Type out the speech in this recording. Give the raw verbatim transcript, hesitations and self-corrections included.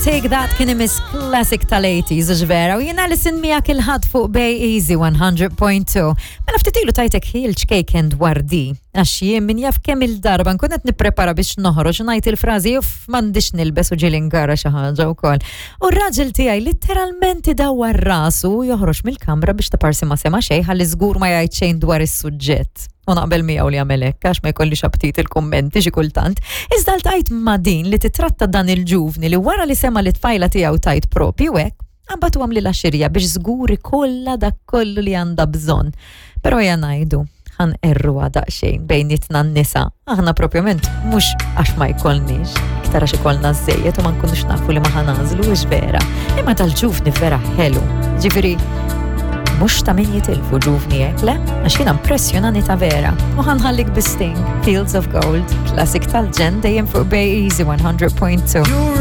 Take That kien imiss classic tal-eighties ġvera u jien Alison miegħek il-ħadd fuq Bay Easy one hundred point two. Mela ftitilu tajtek Hilch Cake and Wardi. Għax jien min jaf kemm il-darba nkun qed nipprepara biex noħroġ u ngħid il-frażi uff m'għandix nilbes u ġieli ngara xi ħaġa wkoll. U r-raġel tiegħi litteralment idawwar rasu u joħroġ mill-kamra biex taparsi ma sema xejn ħalli żgur ma jgħid xejn dwar is-suġġett. U naqbel miegħu li għamel hekk għax ma jkollix aptit il-kummenti xi kultant. Iżda ltqajt ma' din li titratta dan il-ġuvni li wara li sema li tfajla tiegħu tajt propju hekk, għambatu għamli l-għaxirja biex żgur ikollha dak kollu li għandha bżonn. Però ja ngħidu ħan erru daqsxejn bejnietna n-nisa. Aħna propjament mhux għax ma jkollniex, iktar għax ikollna żejjed u ma nkunux nafu li ma ħanażlu hux vera. Imma tal-ġuvni vera ħelu. Ġifieri mux ta' min jitilfu ġuvni hekk le, għax jiena impressjonani ta' vera. U ħanħallik bi Sting, Fields of Gold, classic tal-ġen dejjem fuq Bay Easy one hundred point two.